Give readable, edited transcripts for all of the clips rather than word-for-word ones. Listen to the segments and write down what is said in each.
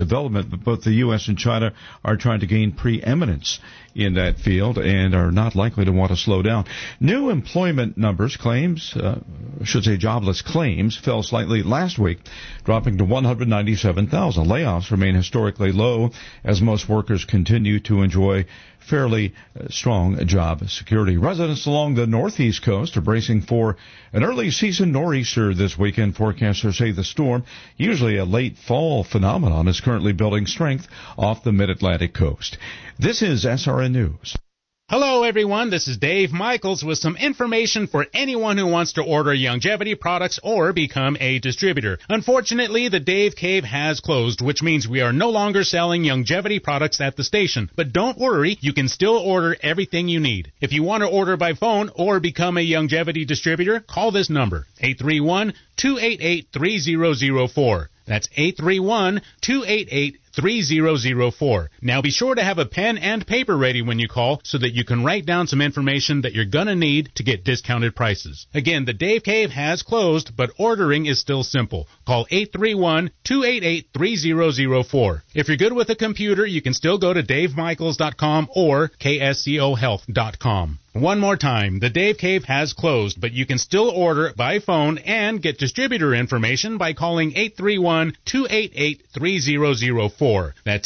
development, but both the U.S. and China are trying to gain preeminence in that field and are not likely to want to slow down. New employment numbers, jobless claims, fell slightly last week, dropping to 197,000. Layoffs remain historically low as most workers continue to enjoy fairly strong job security. Residents along the northeast coast are bracing for an early season nor'easter this weekend. Forecasters say the storm, usually a late fall phenomenon, is currently building strength off the mid-Atlantic coast. This is SRN News. Hello, everyone. This is Dave Michaels with some information for anyone who wants to order Youngevity products or become a distributor. Unfortunately, the Dave Cave has closed, which means we are no longer selling Youngevity products at the station. But don't worry, you can still order everything you need. If you want to order by phone or become a Youngevity distributor, call this number, 831-288-3004. That's 831-288-3004. Now be sure to have a pen and paper ready when you call so that you can write down some information that you're going to need to get discounted prices. Again, the Dave Cave has closed, but ordering is still simple. Call 831-288-3004. If you're good with a computer, you can still go to davemichaels.com or kscohealth.com. One more time, the Dave Cave has closed, but you can still order by phone and get distributor information by calling 831-288-3004. That's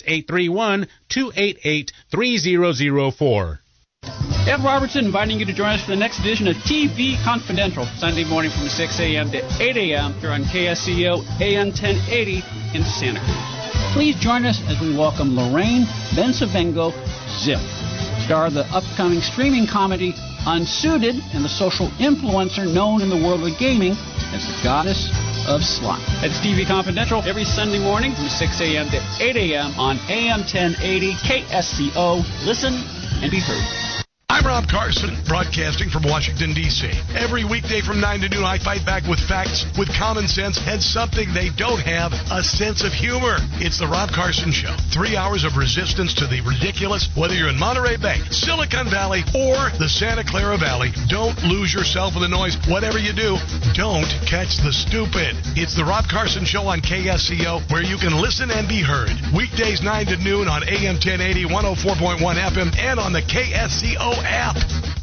831-288-3004. Ed Robertson inviting you to join us for the next edition of TV Confidential, Sunday morning from 6 a.m. to 8 a.m. here on KSCO AM 1080 in Santa Cruz. Please join us as we welcome Lorraine Bensavengo Zip, star of the upcoming streaming comedy Unsuited, and the social influencer known in the world of gaming as the Goddess of Slot. That's TV Confidential every Sunday morning from 6 a.m. to 8 a.m. on AM 1080 KSCO. Listen and be heard. I'm Rob Carson, broadcasting from Washington, D.C. Every weekday from 9 to noon, I fight back with facts, with common sense, and something they don't have, a sense of humor. It's the Rob Carson Show. 3 hours of resistance to the ridiculous, whether you're in Monterey Bay, Silicon Valley, or the Santa Clara Valley. Don't lose yourself in the noise. Whatever you do, don't catch the stupid. It's the Rob Carson Show on KSCO, where you can listen and be heard. Weekdays 9 to noon on AM 1080, 104.1 FM, and on the KSCO app.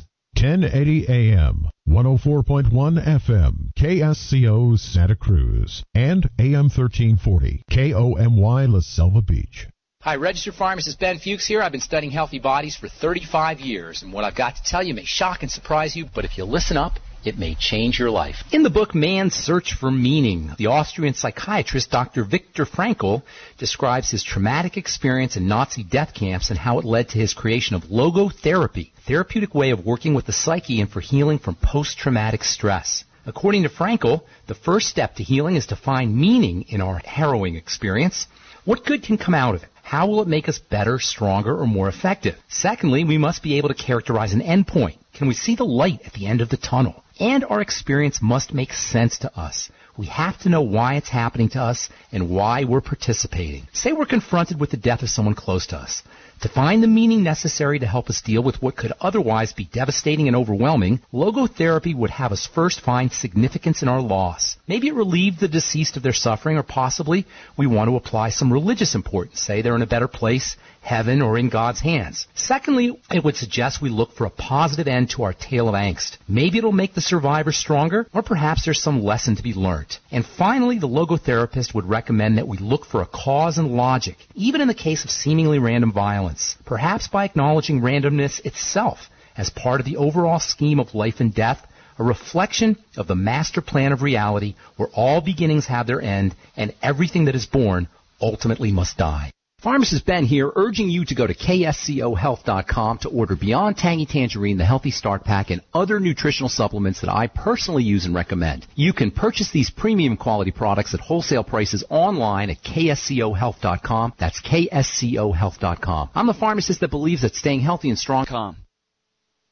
1080 AM, 104.1 FM, KSCO Santa Cruz, and AM 1340, KOMY La Selva Beach. Hi, registered pharmacist Ben Fuchs here. I've been studying healthy bodies for 35 years, and what I've got to tell you may shock and surprise you, but if you listen up, it may change your life. In the book Man's Search for Meaning, the Austrian psychiatrist Dr. Viktor Frankl describes his traumatic experience in Nazi death camps and how it led to his creation of logotherapy, a therapeutic way of working with the psyche and for healing from post-traumatic stress. According to Frankl, the first step to healing is to find meaning in our harrowing experience. What good can come out of it? How will it make us better, stronger, or more effective? Secondly, we must be able to characterize an endpoint. Can we see the light at the end of the tunnel? And our experience must make sense to us. We have to know why it's happening to us and why we're participating. Say we're confronted with the death of someone close to us. To find the meaning necessary to help us deal with what could otherwise be devastating and overwhelming, logotherapy would have us first find significance in our loss. Maybe it relieved the deceased of their suffering, or possibly we want to apply some religious importance. Say they're in a better place, heaven, or in God's hands. Secondly, it would suggest we look for a positive end to our tale of angst. Maybe it'll make the survivor stronger, or perhaps there's some lesson to be learned. And finally, the logotherapist would recommend that we look for a cause and logic, even in the case of seemingly random violence. Perhaps by acknowledging randomness itself as part of the overall scheme of life and death, a reflection of the master plan of reality where all beginnings have their end and everything that is born ultimately must die. Pharmacist Ben here, urging you to go to KSCOHealth.com to order Beyond Tangy Tangerine, the Healthy Start Pack, and other nutritional supplements that I personally use and recommend. You can purchase these premium quality products at wholesale prices online at KSCOHealth.com. That's KSCOHealth.com. I'm the pharmacist that believes that staying healthy and strong.